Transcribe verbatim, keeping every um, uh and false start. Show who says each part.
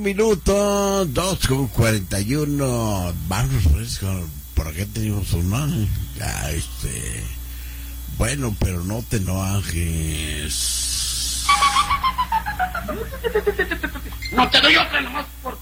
Speaker 1: Minuto, dos con cuarenta y uno. Vamos, pues, con, por acá tenemos uno. Ya, este. Bueno, pero no te enojes.
Speaker 2: No te doy otra nomás por